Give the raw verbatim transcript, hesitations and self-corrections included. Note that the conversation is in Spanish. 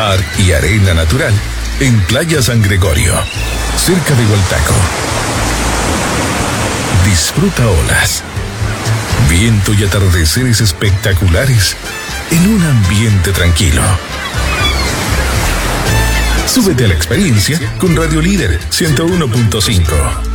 mar y arena natural en Playa San Gregorio, cerca de Hualtaco. Disfruta olas, viento y atardeceres espectaculares en un ambiente tranquilo. Súbete a la experiencia con Radio Líder ciento uno punto cinco.